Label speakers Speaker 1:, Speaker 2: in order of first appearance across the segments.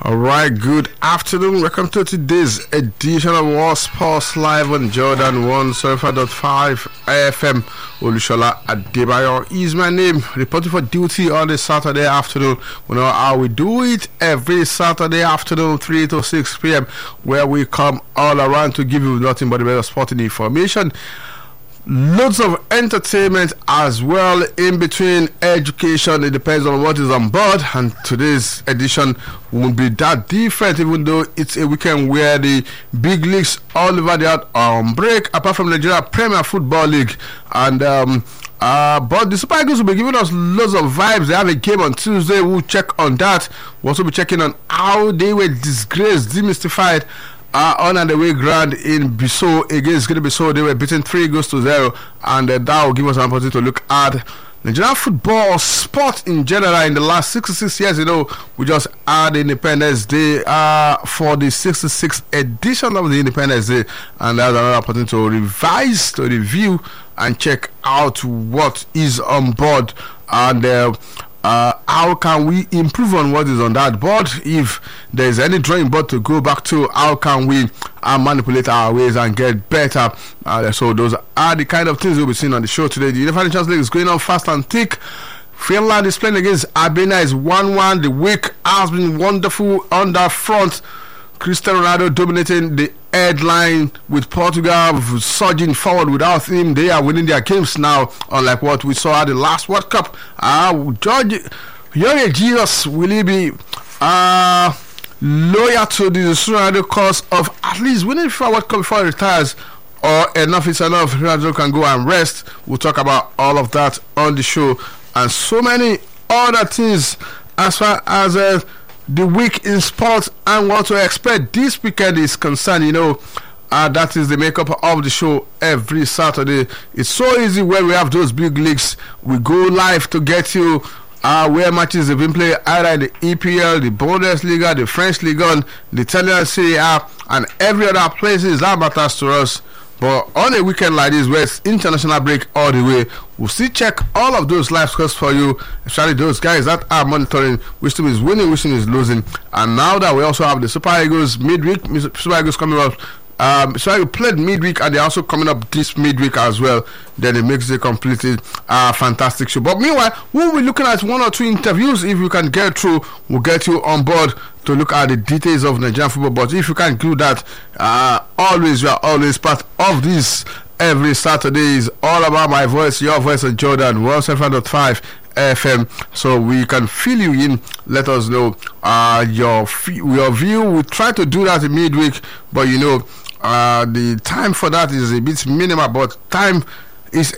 Speaker 1: All right, good afternoon. Welcome to today's edition of War Sports Live on Jordan 105.5 FM. Olushola Adebayo is my name. Reporting for duty on a Saturday afternoon. We know how we do it every Saturday afternoon, 3 to 6 p.m., where we come all around to give you nothing but the best sporting information. Loads of entertainment as well in between education. It depends on what is on board, and today's edition won't be that different, even though it's a weekend where the big leagues all over the earth are on break, apart from Nigeria Premier Football League. And but the Super Eagles will be giving us loads of vibes. They have a game on Tuesday. We'll check on that. We'll also be checking on how they were disgraced, demystified on and away ground in Bissau against Guinea-Bissau. They were beaten 3-0, and that will give us an opportunity to look at Nigerian football, sport in general. In the last 66 years, we just had Independence Day for the 66th edition of the Independence Day, and that's another opportunity to revise, to review, and check out what is on board, and how can we improve on what is on that board. If there is any drawing board to go back to, how can we manipulate our ways and get better? So those are the kind of things we'll be seeing on the show today. The UEFA Nations League is going on fast and thick. Finland is playing against Albania. Is 1-1. The week has been wonderful on that front. Cristiano Ronaldo dominating the headline with Portugal surging forward. Without him, they are winning their games now, unlike what we saw at the last World Cup. Jorge Jesus, will he be loyal to the Ronaldo cause of at least winning FIFA World Cup before he retires, or enough is enough? Ronaldo can go and rest. We'll talk about all of that on the show, and so many other things as far as the week in sports and what to expect this weekend is concerned. That is the makeup of the show every Saturday. It's so easy when we have those big leagues. We go live to get you where matches have been played, either in the EPL, the Bundesliga, the French Ligue 1, the Italian Serie A, and every other places that matters to us. But on a weekend like this, where it's international break all the way, we'll still check all of those live scores for you, especially those guys that are monitoring which team is winning, which team is losing. And now that we also have the Super Eagles midweek, Super Eagles coming up. So I played midweek, and they're also coming up this midweek as well. Then it makes it a completely fantastic show. But meanwhile, we'll be looking at one or two interviews. If you can get through, we'll get you on board to look at the details of Nigerian football. But if you can't do that, you are always part of this. Every Saturday is all about my voice, your voice on Jordan 107.5 FM, so we can fill you in. Let us know your view. We try to do that in midweek, but the time for that is a bit minimal, but time is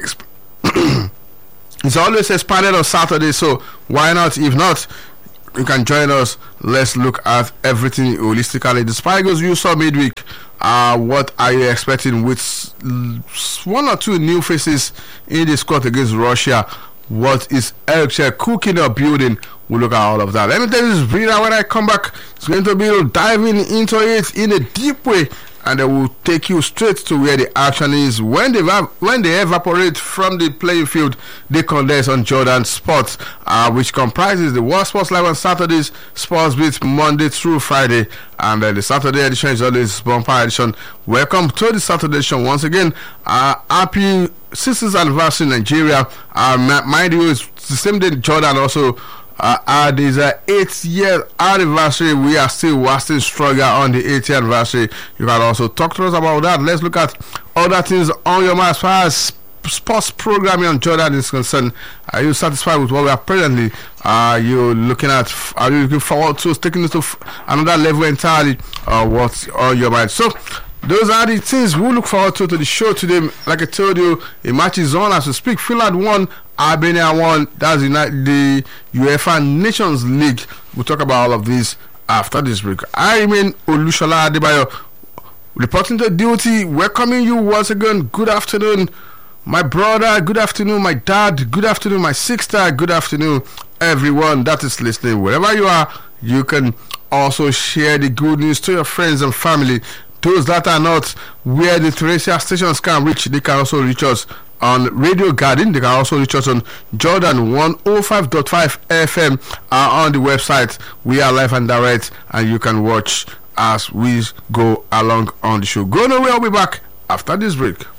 Speaker 1: it's always expanded on Saturday, so why not? If not, you can join us. Let's look at everything holistically. The Super Eagles you saw midweek, what are you expecting with one or two new faces in the squad against Russia? What is Eric cooking or building? We'll look at all of that. Let me tell you this, Brina, when I come back, it's going to be diving into it in a deep way, and they will take you straight to where the action is. When they evaporate from the playing field, they condense on Jordan Sports, which comprises the World Sports Live on Saturdays, Sports Beat Monday through Friday, and the Saturday edition is always bumper edition. Welcome to the Saturday edition once again. Happy 60th anniversary Nigeria. Mind you, it's the same day Jordan also this 8th-year anniversary. We are still stronger on the 8th anniversary. You can also talk to us about that. Let's look at other things on your mind as far as sports programming on Jordan is concerned. Are you satisfied with what we are presently? Are you looking forward to taking it to another level entirely? What's on your mind? So those are the things we look forward to the show today. Like I told you, a match is on as we speak. Finland won, Albania won. That's the UEFA Nations League. We'll talk about all of this after this break. I remain Olushola Adebayo, reporting to duty, welcoming you once again. Good afternoon, my brother. Good afternoon, my dad. Good afternoon, my sister. Good afternoon, everyone that is listening. Wherever you are, you can also share the good news to your friends and family. Those that are not where the terrestrial stations can reach, they can also reach us on Radio Garden. They can also reach us on Jordan 105.5 FM on the website. We are live and direct, and you can watch as we go along on the show. Go nowhere, I'll be back after this break.